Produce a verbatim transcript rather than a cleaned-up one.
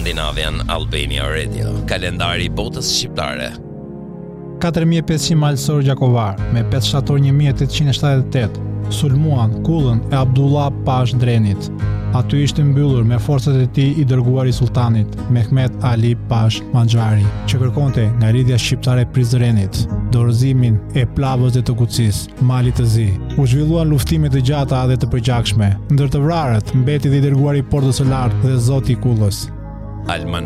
Scandinavian Albania Radio, kalendari i botës shqiptare. katër mijë e pesëqind malësor gjakovar me pesë shtator një mijë e tetëqind e shtatëdhjetë e tetë sulmuan kullën e Abdullah Pash Drenit. Aty ishte mbyllur me forcat e tij i dërguar i sultanit Mehmet Ali Pash Manxhari, që kërkonte ngjarritja shqiptare e Prizrenit, dorëzimin e plavës dhe të Kucis, Malit të Zi. U zhvilluan luftime të gjata dhe të përgjakshme. Ndër të vrarët mbeti dhe i dërguari i Portës së Lartë dhe zoti i kullës. Alman